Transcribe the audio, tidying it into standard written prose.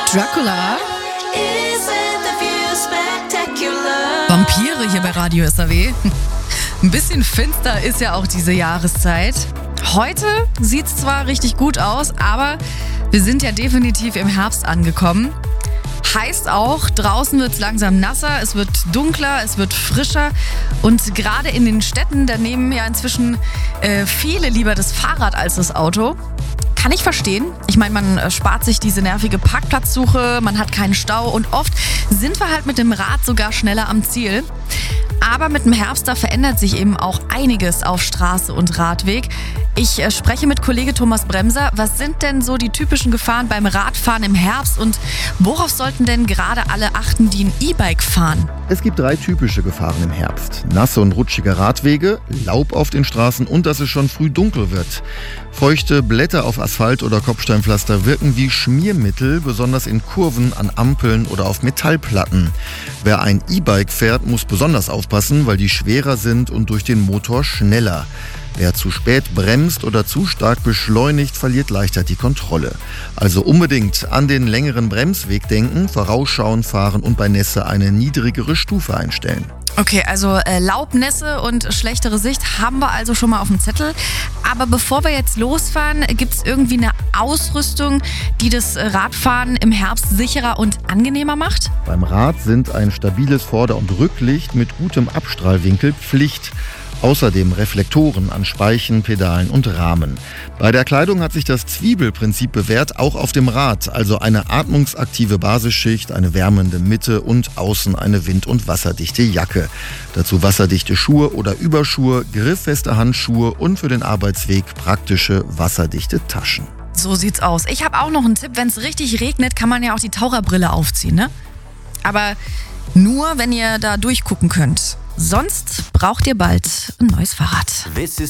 Dracula. Vampire hier bei Radio SAW. Ein bisschen finster ist ja auch diese Jahreszeit. Heute sieht es zwar richtig gut aus, aber wir sind ja definitiv im Herbst angekommen. Heißt auch, draußen wird es langsam nasser, es wird dunkler, es wird frischer. Und gerade in den Städten, da nehmen ja inzwischen viele lieber das Fahrrad als das Auto. Kann ich verstehen. Ich meine, man spart sich diese nervige Parkplatzsuche, man hat keinen Stau und oft sind wir halt mit dem Rad sogar schneller am Ziel. Aber mit dem Herbst, da verändert sich eben auch einiges auf Straße und Radweg. Ich spreche mit Kollege Thomas Bremser. Was sind denn so die typischen Gefahren beim Radfahren im Herbst und worauf sollten denn gerade alle achten, die ein E-Bike fahren? Es gibt 3 typische Gefahren im Herbst. Nasse und rutschige Radwege, Laub auf den Straßen und dass es schon früh dunkel wird. Feuchte Blätter auf Asphalt oder Kopfsteinpflaster wirken wie Schmiermittel, besonders in Kurven, an Ampeln oder auf Metallplatten. Wer ein E-Bike fährt, muss besonders aufpassen, weil die schwerer sind und durch den Motor schneller. Wer zu spät bremst oder zu stark beschleunigt, verliert leichter die Kontrolle. Also unbedingt an den längeren Bremsweg denken, vorausschauen, fahren und bei Nässe eine niedrigere Stufe einstellen. Okay, also Laubnässe und schlechtere Sicht haben wir also schon mal auf dem Zettel. Aber bevor wir jetzt losfahren, gibt es irgendwie eine Ausrüstung, die das Radfahren im Herbst sicherer und angenehmer macht? Beim Rad sind ein stabiles Vorder- und Rücklicht mit gutem Abstrahlwinkel Pflicht. Außerdem Reflektoren an Speichen, Pedalen und Rahmen. Bei der Kleidung hat sich das Zwiebelprinzip bewährt, auch auf dem Rad. Also eine atmungsaktive Basisschicht, eine wärmende Mitte und außen eine wind- und wasserdichte Jacke. Dazu wasserdichte Schuhe oder Überschuhe, grifffeste Handschuhe und für den Arbeitsweg praktische wasserdichte Taschen. So sieht's aus. Ich habe auch noch einen Tipp. Wenn es richtig regnet, kann man ja auch die Taucherbrille aufziehen, ne? Aber nur, wenn ihr da durchgucken könnt. Sonst braucht ihr bald ein neues Fahrrad.